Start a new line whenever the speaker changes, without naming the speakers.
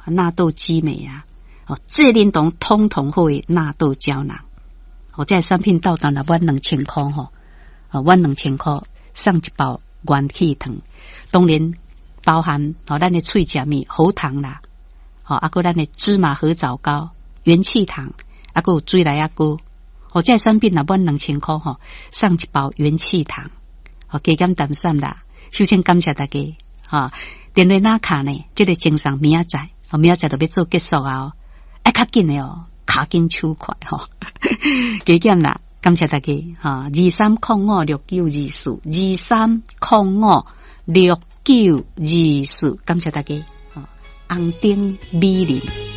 纳豆激酶啊，这联动通通好的纳豆胶囊。这产品到单了阮2000块吼，阮2000块送一包元气糖，当然包含咱的脆食物喉糖啦，啊个咱的芝麻合枣膏、元气糖，啊个有水来啊膏。这产品若阮2000块吼，送一包元气糖，加减淡散啦。首先感谢大家，电话哪卡呢？这个精神明仔载，明仔载就要做结束啊！较紧的卡紧手快加减啦，感谢大家23056924，23056924，感谢大家红丁美林。